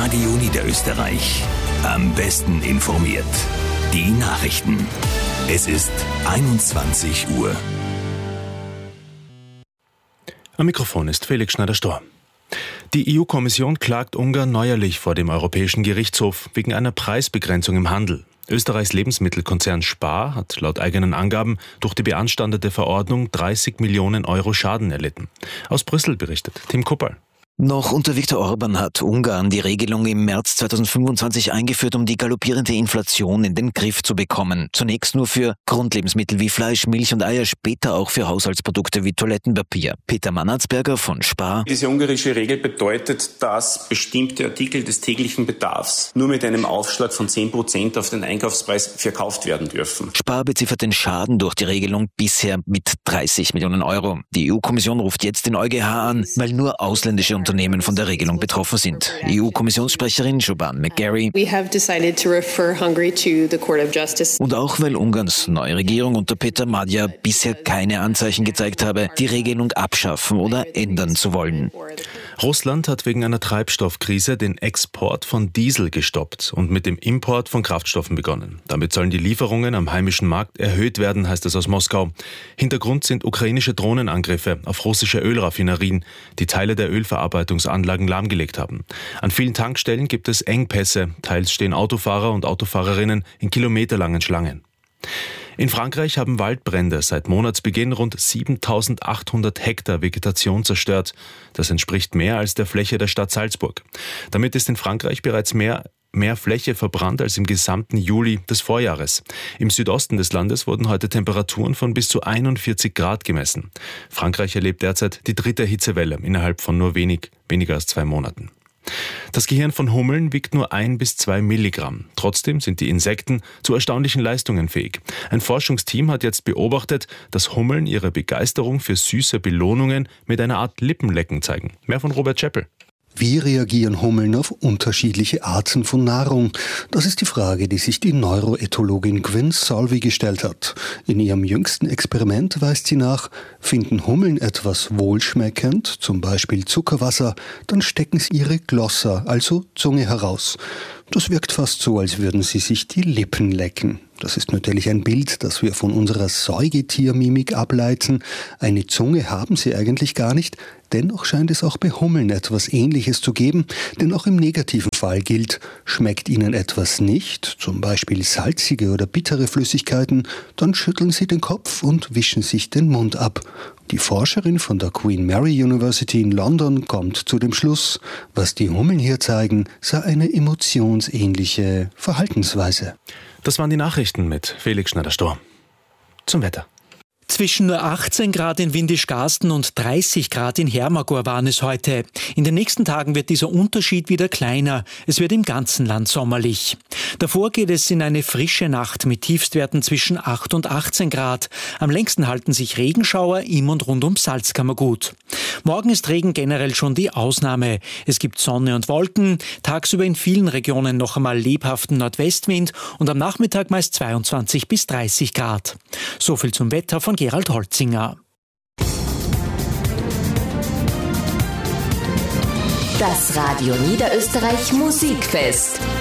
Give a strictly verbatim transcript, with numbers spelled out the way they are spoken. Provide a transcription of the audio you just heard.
Radio Niederösterreich. Am besten informiert. Die Nachrichten. Es ist einundzwanzig Uhr. Am Mikrofon ist Felix Schneider-Storr. Die E U-Kommission klagt Ungarn neuerlich vor dem Europäischen Gerichtshof wegen einer Preisbegrenzung im Handel. Österreichs Lebensmittelkonzern Spar hat laut eigenen Angaben durch die beanstandete Verordnung dreißig Millionen Euro Schaden erlitten. Aus Brüssel berichtet Tim Kuppal. Noch unter Viktor Orban hat Ungarn die Regelung im März zweitausendfünfundzwanzig eingeführt, um die galoppierende Inflation in den Griff zu bekommen. Zunächst nur für Grundlebensmittel wie Fleisch, Milch und Eier, später auch für Haushaltsprodukte wie Toilettenpapier. Peter Mannatzberger von Spar. Diese ungarische Regel bedeutet, dass bestimmte Artikel des täglichen Bedarfs nur mit einem Aufschlag von zehn Prozent auf den Einkaufspreis verkauft werden dürfen. Spar beziffert den Schaden durch die Regelung bisher mit dreißig Millionen Euro. Die E U-Kommission ruft jetzt den EuGH an, weil nur ausländische Unternehmen von der Regelung betroffen sind. E U-Kommissionssprecherin Joban McGarry. We have decided to refer Hungary to the Court of Justice. Und auch weil Ungarns neue Regierung unter Peter Magyar bisher keine Anzeichen gezeigt habe, die Regelung abschaffen oder ändern zu wollen. Russland hat wegen einer Treibstoffkrise den Export von Diesel gestoppt und mit dem Import von Kraftstoffen begonnen. Damit sollen die Lieferungen am heimischen Markt erhöht werden, heißt es aus Moskau. Hintergrund sind ukrainische Drohnenangriffe auf russische Ölraffinerien, die Teile der Ölverarbeitungsanlagen lahmgelegt haben. An vielen Tankstellen gibt es Engpässe, teils stehen Autofahrer und Autofahrerinnen in kilometerlangen Schlangen. In Frankreich haben Waldbrände seit Monatsbeginn rund siebentausendachthundert Hektar Vegetation zerstört. Das entspricht mehr als der Fläche der Stadt Salzburg. Damit ist in Frankreich bereits mehr mehr Fläche verbrannt als im gesamten Juli des Vorjahres. Im Südosten des Landes wurden heute Temperaturen von bis zu einundvierzig Grad gemessen. Frankreich erlebt derzeit die dritte Hitzewelle innerhalb von nur wenig, weniger als zwei Monaten. Das Gehirn von Hummeln wiegt nur ein bis zwei Milligramm. Trotzdem sind die Insekten zu erstaunlichen Leistungen fähig. Ein Forschungsteam hat jetzt beobachtet, dass Hummeln ihre Begeisterung für süße Belohnungen mit einer Art Lippenlecken zeigen. Mehr von Robert Scheppel. Wie reagieren Hummeln auf unterschiedliche Arten von Nahrung? Das ist die Frage, die sich die Neuroethologin Gwen Solvey gestellt hat. In ihrem jüngsten Experiment weist sie nach, finden Hummeln etwas wohlschmeckend, zum Beispiel Zuckerwasser, dann stecken sie ihre Glossa, also Zunge, heraus. Das wirkt fast so, als würden sie sich die Lippen lecken. Das ist natürlich ein Bild, das wir von unserer Säugetiermimik ableiten. Eine Zunge haben sie eigentlich gar nicht. Dennoch scheint es auch bei Hummeln etwas Ähnliches zu geben, denn auch im negativen Fall gilt, schmeckt ihnen etwas nicht, zum Beispiel salzige oder bittere Flüssigkeiten, dann schütteln sie den Kopf und wischen sich den Mund ab. Die Forscherin von der Queen Mary University in London kommt zu dem Schluss, was die Hummeln hier zeigen, sei eine emotionsähnliche Verhaltensweise. Das waren die Nachrichten mit Felix Schneider-Storr. Zum Wetter. Zwischen nur achtzehn Grad in Windischgarsten und dreißig Grad in Hermagor waren es heute. In den nächsten Tagen wird dieser Unterschied wieder kleiner. Es wird im ganzen Land sommerlich. Davor geht es in eine frische Nacht mit Tiefstwerten zwischen acht und achtzehn Grad. Am längsten halten sich Regenschauer im und rund um Salzkammergut. Morgen ist Regen generell schon die Ausnahme. Es gibt Sonne und Wolken, tagsüber in vielen Regionen noch einmal lebhaften Nordwestwind und am Nachmittag meist zweiundzwanzig bis dreißig Grad. So viel zum Wetter von Gerald Holzinger. Das Radio Niederösterreich Musikfest.